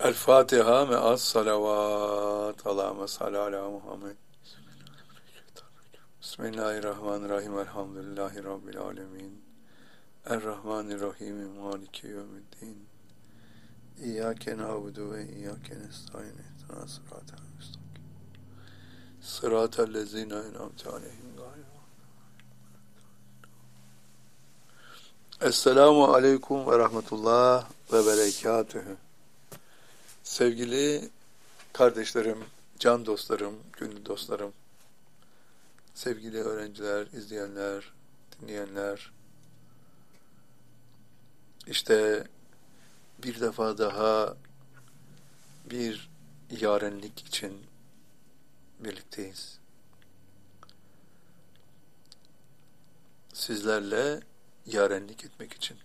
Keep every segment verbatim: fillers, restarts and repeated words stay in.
El Fatiha me'as salavat. Allahümme salli ala Muhammed. Bismillahirrahmanirrahim. Elhamdülillahi Rabbil alemin. Errahmanirrahim. Maliki yevmiddin. İyyâke na'budu ve iyyâke nestaîn. İhdina sıratal müstakim. Sıratal lezîne en'amte aleyhim. Esselamu aleyküm ve rahmetullah ve berekatühü. Sevgili kardeşlerim, can dostlarım, gönül dostlarım, sevgili öğrenciler, izleyenler, dinleyenler, işte bir defa daha bir yarenlik için birlikteyiz. Sizlerle yarenlik etmek için.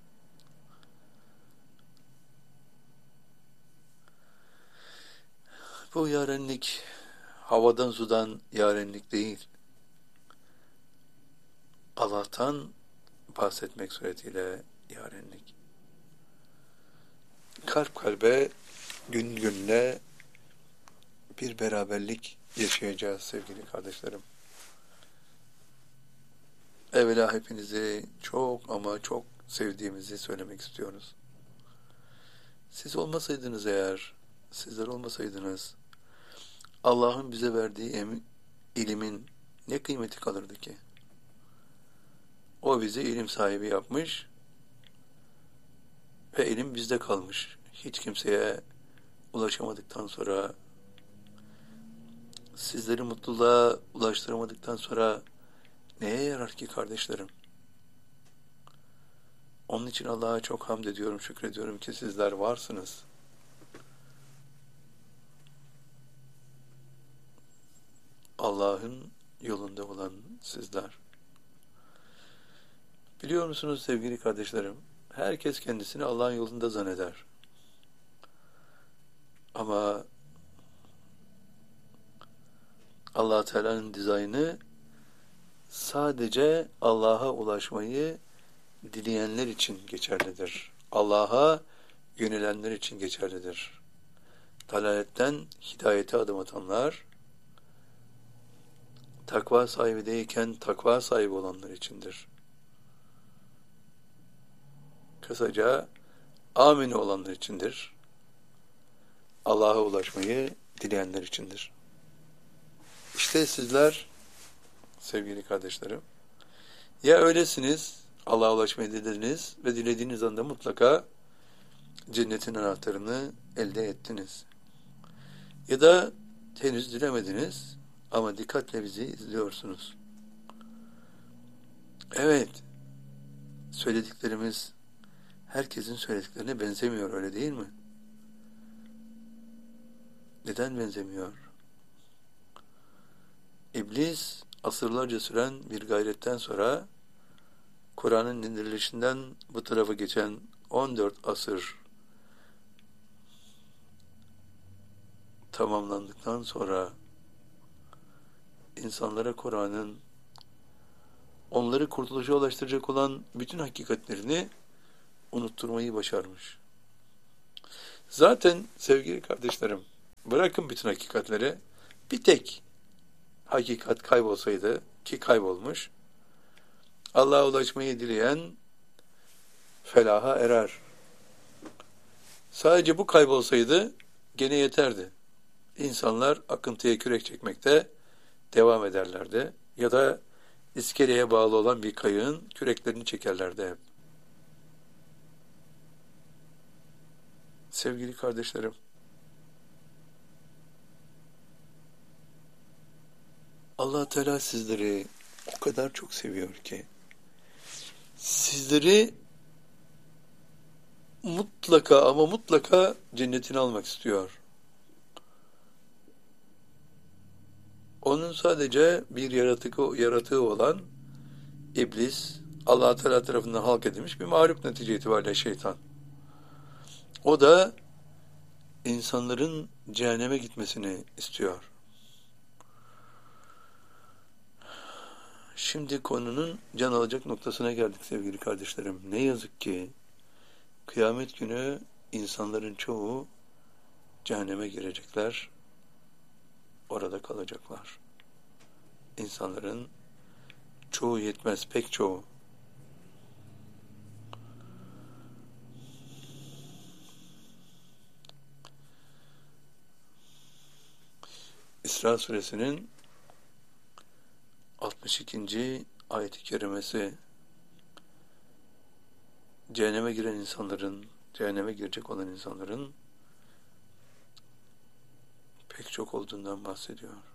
Bu yarenlik havadan sudan yarenlik değil. Allah'tan bahsetmek suretiyle yarenlik. Kalp kalbe, gün gününe bir beraberlik yaşayacağız sevgili kardeşlerim. Evvela hepinizi çok ama çok sevdiğimizi söylemek istiyoruz. Siz olmasaydınız eğer, sizler olmasaydınız, Allah'ın bize verdiği em- ilimin ne kıymeti kalırdı ki? O bizi ilim sahibi yapmış ve ilim bizde kalmış. Hiç kimseye ulaşamadıktan sonra, sizleri mutluluğa ulaştıramadıktan sonra neye yarar ki kardeşlerim? Onun için Allah'a çok hamd ediyorum, şükrediyorum ki sizler varsınız. Allah'ın yolunda olan sizler. Biliyor musunuz sevgili kardeşlerim? Herkes kendisini Allah'ın yolunda zanneder. Ama Allah Teala'nın dizaynı sadece Allah'a ulaşmayı dileyenler için geçerlidir. Allah'a yönelenler için geçerlidir. Dalaletten hidayete adım atanlar, takva sahibi değilken takva sahibi olanlar içindir. Kısaca amin olanlar içindir. Allah'a ulaşmayı dileyenler içindir. İşte sizler sevgili kardeşlerim, ya öylesiniz, Allah'a ulaşmayı dilediniz ve dilediğiniz anda mutlaka cennetin anahtarını elde ettiniz. Ya da henüz dilemediniz ama dikkatle bizi izliyorsunuz. Evet, söylediklerimiz herkesin söylediklerine benzemiyor, öyle değil mi? Neden benzemiyor? İblis asırlarca süren bir gayretten sonra Kur'an'ın indirilişinden bu tarafa geçen on dört asır tamamlandıktan sonra insanlara Kur'an'ın onları kurtuluşa ulaştıracak olan bütün hakikatlerini unutturmayı başarmış. Zaten sevgili kardeşlerim, bırakın bütün hakikatleri, bir tek hakikat kaybolsaydı, ki kaybolmuş, Allah'a ulaşmayı dileyen felaha erer. Sadece bu kaybolsaydı gene yeterdi. İnsanlar akıntıya kürek çekmekte devam ederlerdi. Ya da iskeleye bağlı olan bir kayığın küreklerini çekerlerdi hep. Sevgili kardeşlerim, Allah Teala sizleri o kadar çok seviyor ki, sizleri mutlaka ama mutlaka cennetine almak istiyor. Onun sadece bir yaratığı, yaratığı olan İblis, Allah Teala tarafından halk edilmiş bir mahluk, netice itibariyle şeytan. O da insanların cehenneme gitmesini istiyor. Şimdi konunun can alacak noktasına geldik sevgili kardeşlerim. Ne yazık ki kıyamet günü insanların çoğu cehenneme girecekler, orada kalacaklar. İnsanların çoğu yetmez, pek çoğu. İsra suresinin altmış ikinci ayet-i kerimesi, cehenneme giren insanların, cehenneme girecek olan insanların pek çok olduğundan bahsediyor.